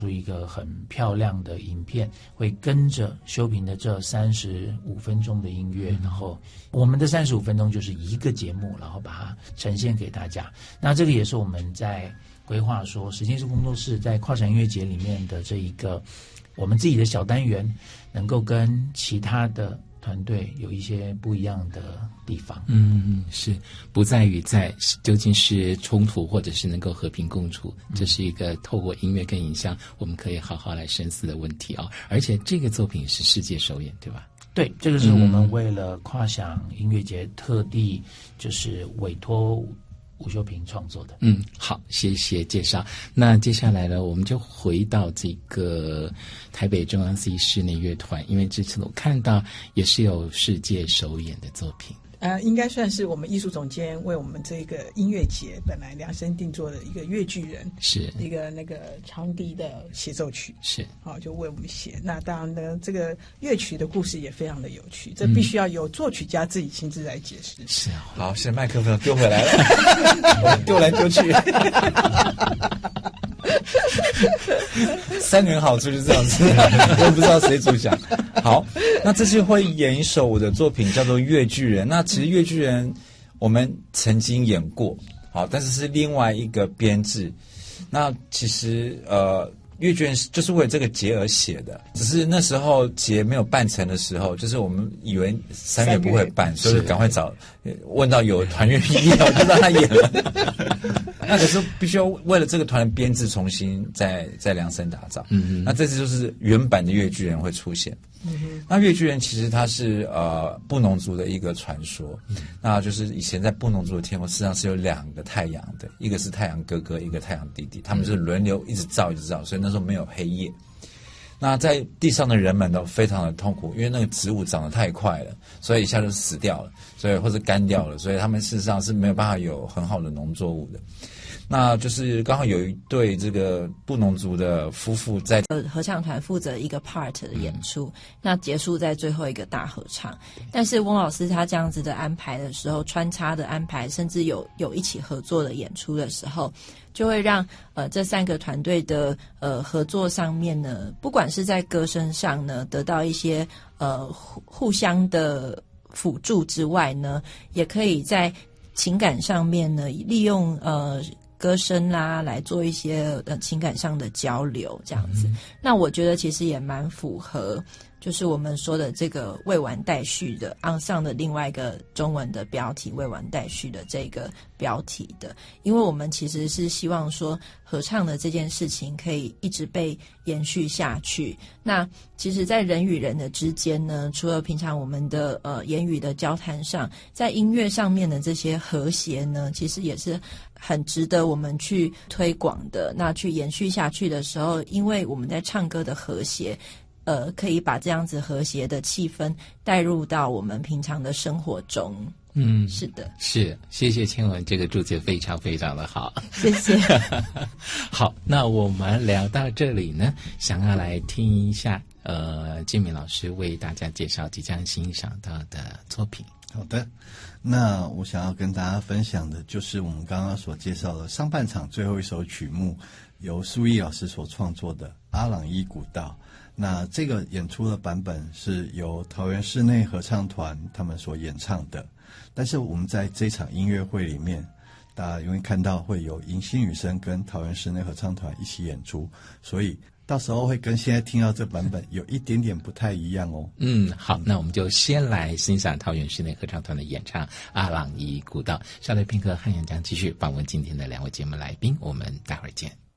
出一个很漂亮的影片，会跟着修平的这35分钟的音乐，然后我们的35分钟就是一个节目，然后把它呈现给大家。那这个也是我们在规划说实践艺术工作室在跨场音乐节里面的这一个我们自己的小单元，能够跟其他的团队有一些不一样的地方。 是不在于在究竟是冲突或者是能够和平共处，这是一个透过音乐跟影像我们可以好好来深思的问题啊。而且这个作品是世界首演，对吧？ 对，这个是我们为了跨响音乐节特地就是委托吴修平创作的。 好，谢谢介绍。那接下来呢，我们就回到这个台北中央 C 室内乐团，因为这次我看到也是有世界首演的作品。 应该算是我们艺术总监为我们这个音乐节本来量身定做的一个乐剧人， 是一个那个长笛的协奏曲， 是就为我们写。那当然呢，这个乐曲的故事也非常的有趣，这必须要由作曲家自己亲自来解释。 是啊， 好，现在麦克风丢回来了，丢来丢去。三个人好处就是这样子，我也不知道谁主讲。好，那这次会演一首我的作品叫做《越剧人》。那其实《越剧人》我们曾经演过，好，但是是另外一个编制。那其实越剧人就是为了这个节而写的，只是那时候节没有办成的时候，就是我们以为3月不会办，所以赶快问到有团员意愿，我就让他演了。那可是必须要为了这个团的编制重新再量身打造。那这次就是原版的越剧人会出现。那越剧人其实它是布农族的一个传说。那就是以前在布农族的天空事实上是有2个太阳的，一个是太阳哥哥，一个太阳弟弟，他们是轮流一直照，所以那时候没有黑夜。那在地上的人们都非常的痛苦，因为那个植物长得太快了，所以一下就死掉了，所以或者干掉了，所以他们事实上是没有办法有很好的农作物的。那就是刚好有一对这个布农族的夫妇在合唱团负责一个 part 的演出，那结束在最后一个大合唱。但是翁老师他这样子的安排的时候，穿插的安排，甚至有一起合作的演出的时候，就会让这3个团队的合作上面呢，不管是在歌声上呢得到一些互相的辅助之外呢，也可以在情感上面呢利用歌声啦来做一些情感上的交流这样子。那我觉得其实也蛮符合就是我们说的这个未完待续的上的另外一个中文的标题未完待续的这个标题的，因为我们其实是希望说合唱的这件事情可以一直被延续下去。那其实在人与人的之间呢，除了平常我们的言语的交谈上，在音乐上面的这些和谐呢，其实也是很值得我们去推广的。那去延续下去的时候，因为我们在唱歌的和谐可以把这样子和谐的气氛带入到我们平常的生活中。是的， 是，谢谢倩文，这个注解非常非常的好， 谢谢。 好，那我们聊到这里呢，想要来听一下建明老师为大家介绍即将欣赏到的作品。 好的，那我想要跟大家分享的就是我们刚刚所介绍的上半场最后一首曲目，由苏毅老师所创作的《阿朗伊古道》。那这个演出的版本是由桃园室内合唱团他们所演唱的，但是我们在这场音乐会里面，大家因为看到会有迎新雨声跟桃园室内合唱团一起演出，所以到时候会跟现在听到这版本有一点点不太一样哦。 好，那我们就先来欣赏桃园室内合唱团的演唱《阿朗伊古道》。稍待片刻，汉阳将继续访问今天的2位节目来宾，我们待会儿见。